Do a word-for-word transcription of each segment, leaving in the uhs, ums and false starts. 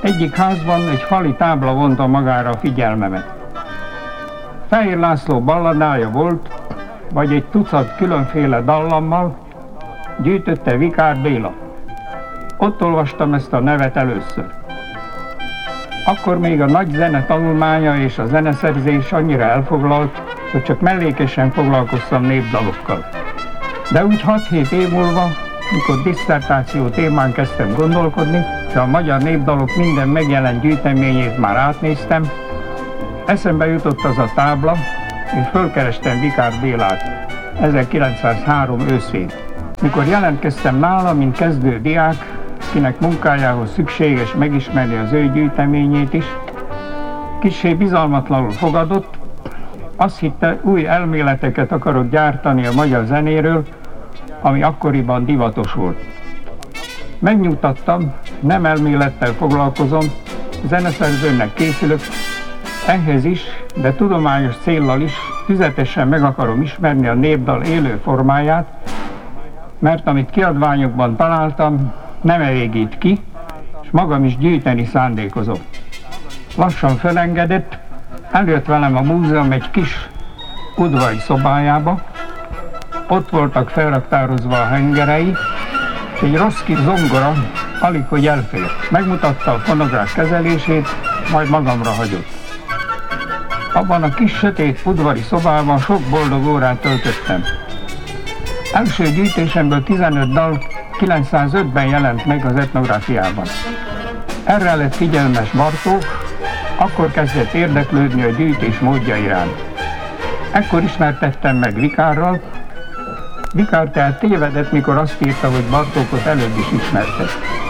Egyik házban egy fali tábla vonta magára a figyelmemet. Fehér László balladája volt, vagy egy tucat különféle dallammal, gyűjtötte Vikár Béla. Ott olvastam ezt a nevet először. Akkor még a nagy zene tanulmánya és a zeneszerzés annyira elfoglalt, hogy csak mellékesen foglalkoztam népdalokkal. De úgy hat-hét év múlva, mikor disszertáció témán kezdtem gondolkodni, de a magyar népdalok minden megjelent gyűjteményét már átnéztem, eszembe jutott az a tábla, és fölkerestem Vikár Bélát ezerkilencszázhárom őszén. Mikor jelentkeztem nála, mint kezdő diák, kinek munkájához szükséges megismerni az ő gyűjteményét is, kissé bizalmatlanul fogadott, azt hitte, új elméleteket akarok gyártani a magyar zenéről, ami akkoriban divatos volt. Megnyugtattam, nem elmélettel foglalkozom, zeneszerzőnek készülök, ehhez is, de tudományos céllal is tüzetesen meg akarom ismerni a népdal élő formáját, mert amit kiadványokban találtam, nem elégít ki, és magam is gyűjteni szándékozom. Lassan felengedett, eljött velem a múzeum egy kis udvari szobájába, ott voltak felraktározva a hengerei, és egy rossz kis zongora alig hogy elfért. Megmutatta a fonográf kezelését, majd magamra hagyott. Abban a kis sötét udvari szobában sok boldog órát töltöttem. Első gyűjtésemből tizenöt dal kilencszázötben jelent meg az etnográfiában. Erre lett figyelmes Bartók, akkor kezdett érdeklődni a gyűjtés módja iránt. Ekkor ismertettem meg Vikárral. Vikár tehát tévedett, mikor azt írta, hogy Bartókot előbb is ismerte.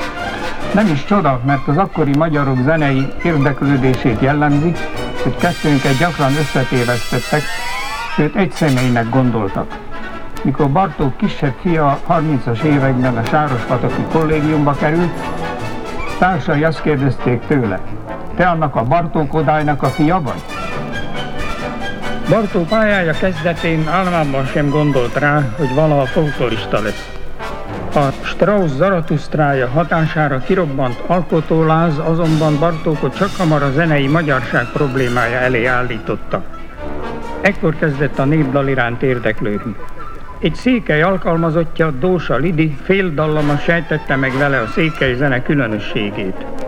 Nem is csoda, mert az akkori magyarok zenei érdeklődését jellemzi, hogy kettőnket gyakran összetévesztettek, sőt egy személynek gondoltak. Mikor Bartók kisebb fia a harmincas években a Sárospataki kollégiumba került, társai azt kérdezték tőle, te annak a Bartók Kodálynak a fia vagy? Bartók pályája kezdetén álmában sem gondolt rá, hogy valaha folklorista lesz. A Strauss Zaratusztrája hatására kirobbant alkotóláz azonban Bartókot csakhamar a zenei magyarság problémája elé állította. Ekkor kezdett a népdal iránt érdeklődni. Egy székely alkalmazottja, Dósa Lidi fél dallama sejtette meg vele a székely zene különösségét.